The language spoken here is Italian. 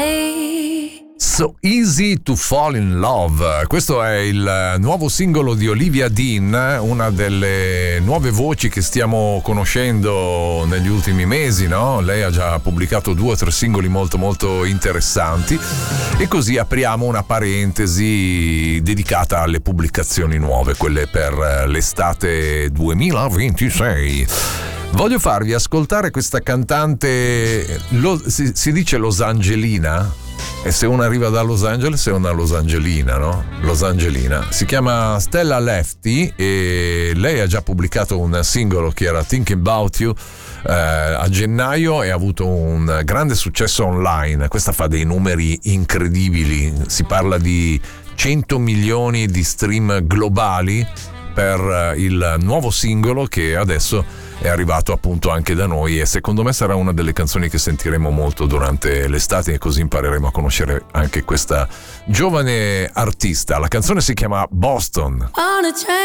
me. So Easy to Fall in Love. Questo è il nuovo singolo di Olivia Dean, una delle nuove voci che stiamo conoscendo negli ultimi mesi, no? Lei ha già pubblicato 2 o 3 singoli molto molto interessanti e così apriamo una parentesi dedicata alle pubblicazioni nuove, quelle per l'estate 2026. Voglio farvi ascoltare questa cantante, si dice losangelina? E se una arriva da Los Angeles è una losangelina, no? Losangelina. Si chiama Stella Lefty e lei ha già pubblicato un singolo che era Thinking About You a gennaio e ha avuto un grande successo online. Questa fa dei numeri incredibili, si parla di 100 milioni di stream globali per il nuovo singolo che adesso è arrivato appunto anche da noi e secondo me sarà una delle canzoni che sentiremo molto durante l'estate e così impareremo a conoscere anche questa giovane artista. La canzone si chiama Boston.